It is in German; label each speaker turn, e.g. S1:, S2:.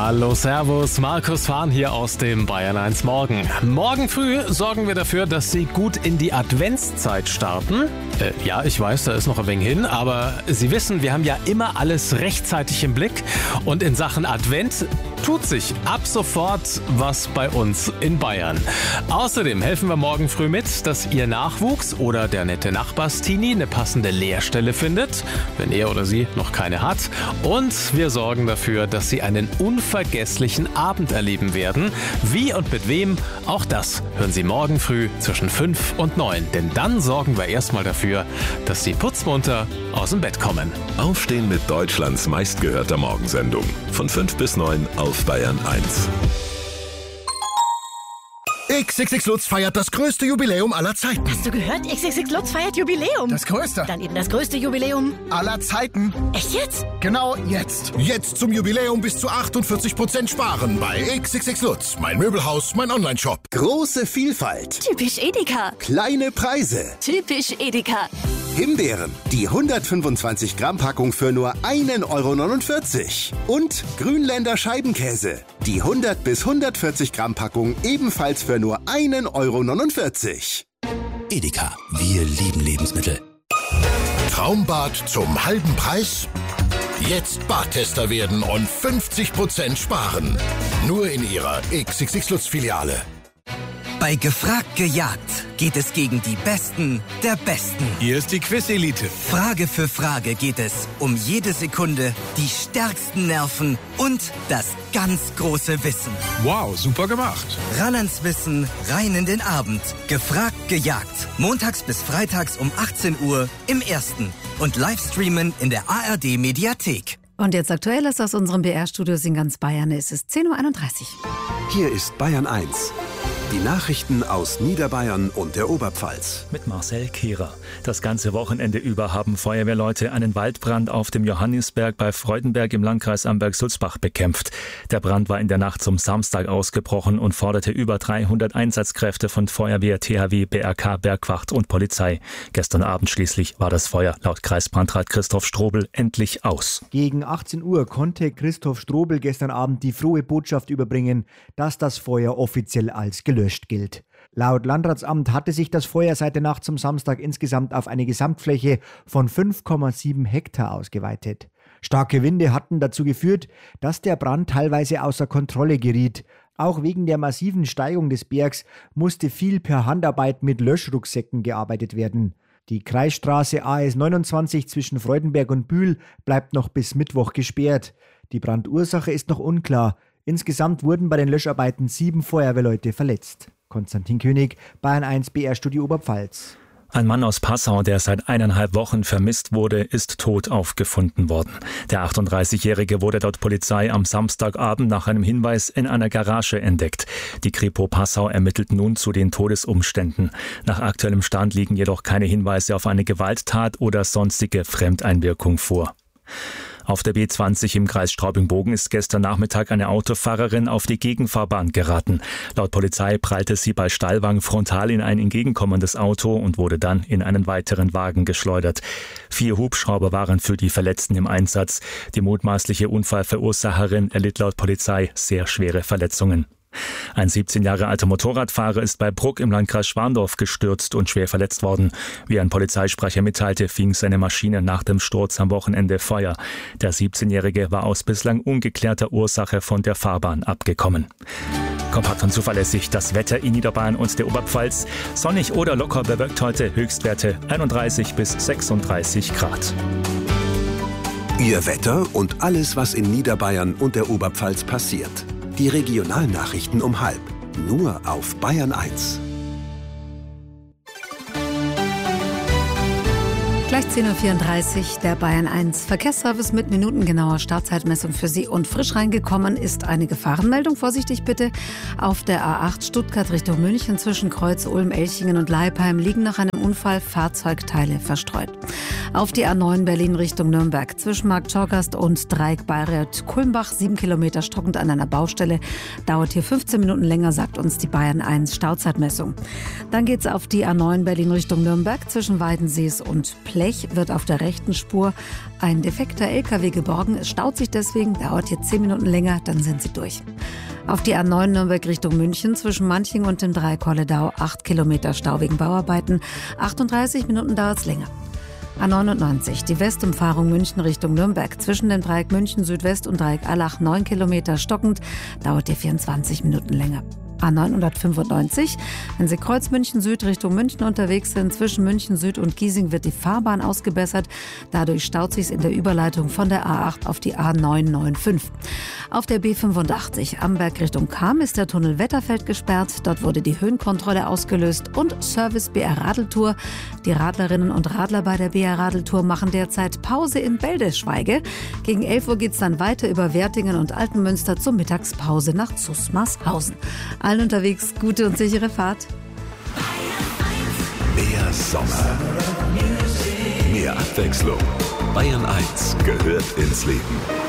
S1: Hallo, servus, Markus Fahn hier aus dem Bayern 1 Morgen. Morgen früh sorgen wir dafür, dass Sie gut in die Adventszeit starten. Ja, ich weiß, da ist noch ein wenig hin, aber Sie wissen, wir haben ja immer alles rechtzeitig im Blick. Und in Sachen Advent tut sich ab sofort was bei uns in Bayern. Außerdem helfen wir morgen früh mit, dass Ihr Nachwuchs oder der nette Nachbarstini eine passende Lehrstelle findet, wenn er oder sie noch keine hat. Und wir sorgen dafür, dass Sie einen unvergesslichen Abend erleben werden. Wie und mit wem, auch das hören Sie morgen früh zwischen 5 und 9. Denn dann sorgen wir erstmal dafür, dass Sie putzmunter aus dem Bett kommen.
S2: Aufstehen mit Deutschlands meistgehörter Morgensendung. Von 5 bis 9 auf Bayern 1.
S3: XXX Lutz feiert das größte Jubiläum aller Zeiten.
S4: Hast du gehört? XXX Lutz feiert Jubiläum.
S3: Das größte.
S4: Dann eben das größte Jubiläum
S3: Aller Zeiten.
S4: Echt jetzt?
S3: Genau jetzt. Jetzt zum Jubiläum bis zu 48% sparen bei XXX Lutz. Mein Möbelhaus, mein Onlineshop.
S5: Große Vielfalt.
S4: Typisch Edeka.
S5: Kleine Preise.
S4: Typisch Edeka.
S5: Himbeeren. Die 125 Gramm Packung für nur 1,49 €. Und Grünländer Scheibenkäse. Die 100 bis 140 Gramm Packung ebenfalls für nur 1,49 €.
S6: Edeka. Wir lieben Lebensmittel.
S3: Traumbad zum halben Preis? Jetzt Badtester werden und 50% sparen. Nur in Ihrer XXX Lutz Filiale.
S7: Bei Gefragt gejagt geht es gegen die Besten der Besten.
S6: Hier ist die Quiz-Elite.
S7: Frage für Frage geht es um jede Sekunde, die stärksten Nerven und das ganz große Wissen.
S6: Wow, super gemacht.
S7: Ran ans Wissen, rein in den Abend. Gefragt gejagt. Montags bis freitags um 18 Uhr im Ersten. Und Livestreamen in der ARD-Mediathek.
S8: Und jetzt Aktuelles aus unserem BR-Studios in ganz Bayern. Es ist 10:31 Uhr.
S2: Hier ist Bayern 1. Die Nachrichten aus Niederbayern und der Oberpfalz.
S9: Mit Marcel Kehrer. Das ganze Wochenende über haben Feuerwehrleute einen Waldbrand auf dem Johannisberg bei Freudenberg im Landkreis Amberg-Sulzbach bekämpft. Der Brand war in der Nacht zum Samstag ausgebrochen und forderte über 300 Einsatzkräfte von Feuerwehr, THW, BRK, Bergwacht und Polizei. Gestern Abend schließlich war das Feuer laut Kreisbrandrat Christoph Strobel endlich aus.
S10: Gegen 18 Uhr konnte Christoph Strobel gestern Abend die frohe Botschaft überbringen, dass das Feuer offiziell als gelöscht gilt. Laut Landratsamt hatte sich das Feuer seit der Nacht zum Samstag insgesamt auf eine Gesamtfläche von 5,7 Hektar ausgeweitet. Starke Winde hatten dazu geführt, dass der Brand teilweise außer Kontrolle geriet. Auch wegen der massiven Steigung des Bergs musste viel per Handarbeit mit Löschrucksäcken gearbeitet werden. Die Kreisstraße AS 29 zwischen Freudenberg und Bühl bleibt noch bis Mittwoch gesperrt. Die Brandursache ist noch unklar. Insgesamt wurden bei den Löscharbeiten 7 Feuerwehrleute verletzt. Konstantin König, Bayern 1 BR-Studio Oberpfalz.
S9: Ein Mann aus Passau, der seit 1,5 Wochen vermisst wurde, ist tot aufgefunden worden. Der 38-Jährige wurde laut Polizei am Samstagabend nach einem Hinweis in einer Garage entdeckt. Die Kripo Passau ermittelt nun zu den Todesumständen. Nach aktuellem Stand liegen jedoch keine Hinweise auf eine Gewalttat oder sonstige Fremdeinwirkung vor. Auf der B20 im Kreis Straubing-Bogen ist gestern Nachmittag eine Autofahrerin auf die Gegenfahrbahn geraten. Laut Polizei prallte sie bei Stallwang frontal in ein entgegenkommendes Auto und wurde dann in einen weiteren Wagen geschleudert. 4 Hubschrauber waren für die Verletzten im Einsatz. Die mutmaßliche Unfallverursacherin erlitt laut Polizei sehr schwere Verletzungen. Ein 17 Jahre alter Motorradfahrer ist bei Bruck im Landkreis Schwandorf gestürzt und schwer verletzt worden. Wie ein Polizeisprecher mitteilte, fing seine Maschine nach dem Sturz am Wochenende Feuer. Der 17-Jährige war aus bislang ungeklärter Ursache von der Fahrbahn abgekommen. Kompakt und zuverlässig das Wetter in Niederbayern und der Oberpfalz. Sonnig oder locker bewölkt heute, Höchstwerte 31 bis 36 Grad.
S2: Ihr Wetter und alles, was in Niederbayern und der Oberpfalz passiert. Die Regionalnachrichten um 12:30. Nur auf Bayern 1.
S8: Gleich 10:34 Uhr, der Bayern 1 Verkehrsservice mit minutengenauer Startzeitmessung für Sie. Und frisch reingekommen ist eine Gefahrenmeldung. Vorsichtig bitte. Auf der A8 Stuttgart Richtung München zwischen Kreuz, Ulm, Elchingen und Leipheim liegen nach einem Unfall Fahrzeugteile verstreut. Auf die A9 Berlin Richtung Nürnberg zwischen Marktschorgast und Dreieck Bayreuth Kulmbach 7 Kilometer stockend an einer Baustelle. Dauert hier 15 Minuten länger, sagt uns die Bayern 1 Stauzeitmessung. Dann geht's auf die A9 Berlin Richtung Nürnberg zwischen Weidensees und Play Lech wird auf der rechten Spur ein defekter LKW geborgen. Es staut sich deswegen, dauert jetzt 10 Minuten länger, dann sind sie durch. Auf die A9 Nürnberg Richtung München zwischen Manching und dem Dreieck Holledau 8 Kilometer Stau wegen Bauarbeiten. 38 Minuten dauert es länger. A99, die Westumfahrung München Richtung Nürnberg. Zwischen dem Dreieck München Südwest und Dreieck Allach 9 Kilometer stockend, dauert dir 24 Minuten länger. A995, wenn Sie Kreuz München Süd Richtung München unterwegs sind, zwischen München Süd und Giesing wird die Fahrbahn ausgebessert. Dadurch staut sich in der Überleitung von der A8 auf die A995. Auf der B85 Amberg Richtung Cham ist der Tunnel Wetterfeld gesperrt. Dort wurde die Höhenkontrolle ausgelöst und Service BR Radeltour. Die Radlerinnen und Radler bei der BR Radeltour machen derzeit Pause in Beldeschweige. Gegen 11 Uhr geht es dann weiter über Wertingen und Altenmünster zur Mittagspause nach Zusmarshausen. Allen unterwegs gute und sichere Fahrt.
S2: Mehr Sommer. Mehr Abwechslung. Bayern 1 gehört ins Leben.